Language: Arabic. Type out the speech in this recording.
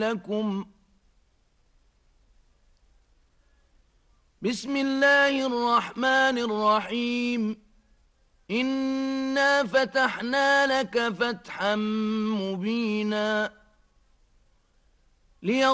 لكم بسم الله الرحمن الرحيم إنا فتحنا لك فتحا مبينا